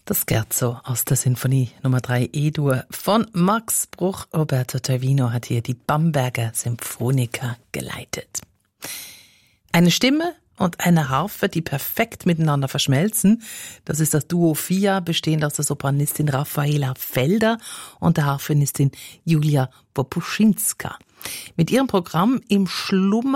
Das Scherzo aus der Sinfonie Nummer 3 E-Dur von Max Bruch. Roberto Tavino hat hier die Bamberger Symphoniker geleitet. Eine Stimme und eine Harfe, die perfekt miteinander verschmelzen. Das ist das Duo Fia, bestehend aus der Sopranistin Raffaela Felder und der Harfenistin Julia Bobuschinska. Mit ihrem Programm Im Schlummer